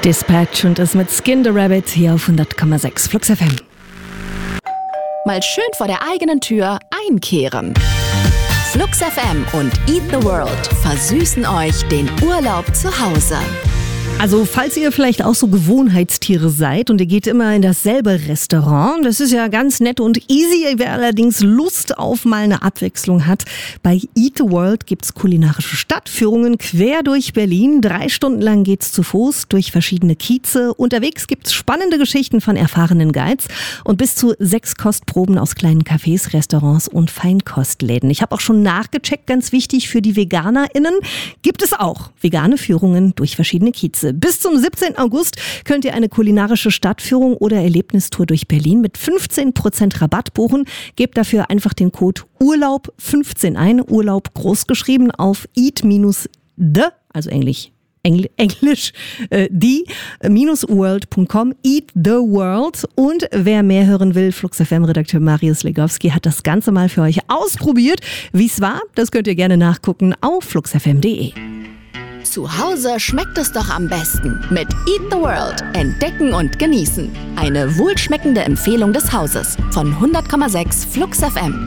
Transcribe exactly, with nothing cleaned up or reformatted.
Dispatch und ist mit Skin the Rabbit hier auf hundert Komma sechs Flux F M. Mal schön vor der eigenen Tür einkehren. Flux F M und Eat the World versüßen euch den Urlaub zu Hause. Also falls ihr vielleicht auch so Gewohnheitstiere seid und ihr geht immer in dasselbe Restaurant, das ist ja ganz nett und easy. Wer allerdings Lust auf mal eine Abwechslung hat, bei Eat the World gibt's kulinarische Stadtführungen quer durch Berlin. Drei Stunden lang geht's zu Fuß durch verschiedene Kieze. Unterwegs gibt's spannende Geschichten von erfahrenen Guides und bis zu sechs Kostproben aus kleinen Cafés, Restaurants und Feinkostläden. Ich habe auch schon nachgecheckt, ganz wichtig für die VeganerInnen, gibt es auch vegane Führungen durch verschiedene Kieze. Bis zum siebzehnten August könnt ihr eine kulinarische Stadtführung oder Erlebnistour durch Berlin mit fünfzehn Prozent Rabatt buchen. Gebt dafür einfach den Code Urlaub fünfzehn ein, Urlaub großgeschrieben auf eat-the, also Englisch, Engl- Englisch, äh, die minus world punkt com, Eat the World. Und wer mehr hören will, Flux F M-Redakteur Marius Legowski hat das Ganze mal für euch ausprobiert. Wie es war, das könnt ihr gerne nachgucken auf flux f m punkt d e. Zu Hause schmeckt es doch am besten mit Eat the World. Entdecken und genießen. Eine wohlschmeckende Empfehlung des Hauses von hundert Komma sechs Flux F M.